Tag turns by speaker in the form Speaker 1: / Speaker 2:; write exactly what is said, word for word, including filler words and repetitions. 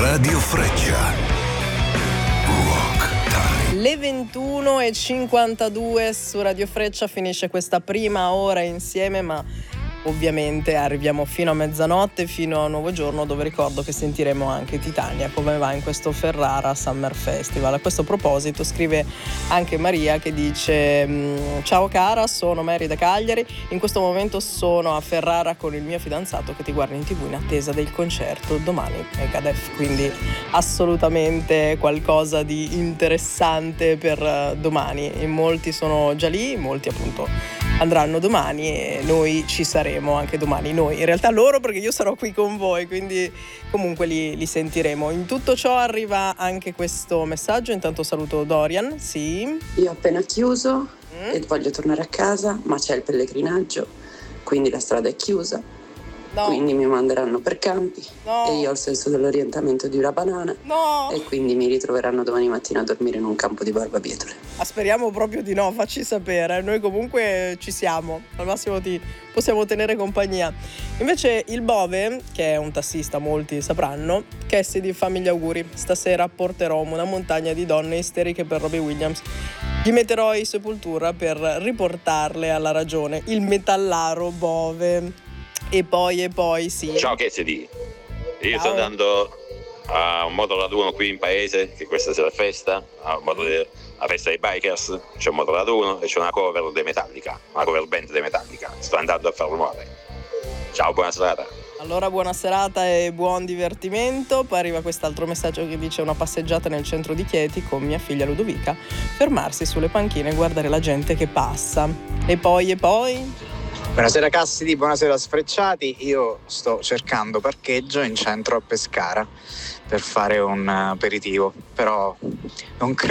Speaker 1: Radio Freccia. Rock Time.
Speaker 2: Le ventuno e cinquantadue su Radio Freccia finisce questa prima ora insieme, ma ovviamente arriviamo fino a mezzanotte, fino a nuovo giorno, dove ricordo che sentiremo anche Titania come va in questo Ferrara Summer Festival. A questo proposito scrive anche Maria, che dice: ciao cara, sono Mary da Cagliari, in questo momento sono a Ferrara con il mio fidanzato che ti guarda in tv in attesa del concerto domani Megadeth, quindi assolutamente qualcosa di interessante per domani. In molti sono già lì, molti appunto andranno domani e noi ci saremo anche domani, noi in realtà loro, perché io sarò qui con voi, quindi comunque li, li sentiremo. In tutto ciò arriva anche questo messaggio, intanto saluto Dorian. Sì,
Speaker 3: io ho appena chiuso
Speaker 2: mm.
Speaker 3: e voglio tornare a casa, ma c'è il pellegrinaggio, quindi la strada è chiusa.
Speaker 2: No.
Speaker 3: Quindi mi manderanno per campi,
Speaker 2: no.
Speaker 3: E io ho il senso dell'orientamento di una banana,
Speaker 2: no.
Speaker 3: E quindi mi ritroveranno domani mattina a dormire in un campo di barbabietole.
Speaker 2: Ah, speriamo proprio di no, facci sapere, noi comunque ci siamo, al massimo ti possiamo tenere compagnia. Invece il Bove, che è un tassista, molti sapranno, Cassidy fa mille auguri, stasera porterò una montagna di donne isteriche per Robbie Williams, gli metterò i Sepultura per riportarle alla ragione, il metallaro Bove. E poi e poi sì.
Speaker 4: Ciao Cassidy, io
Speaker 2: Ciao.
Speaker 4: sto andando a un motoraduno qui in paese, che questa sera è festa, a un moto de- la festa dei bikers, c'è un motoraduno e c'è una cover dei Metallica, una cover band dei Metallica, sto andando a far rumore. Ciao, buona serata.
Speaker 2: Allora buona serata e buon divertimento. Poi arriva quest'altro messaggio che dice: una passeggiata nel centro di Chieti con mia figlia Ludovica, fermarsi sulle panchine e guardare la gente che passa. E poi e poi
Speaker 5: Buonasera Cassidy, buonasera Sfrecciati. Io sto cercando parcheggio in centro a Pescara per fare un aperitivo, però non credo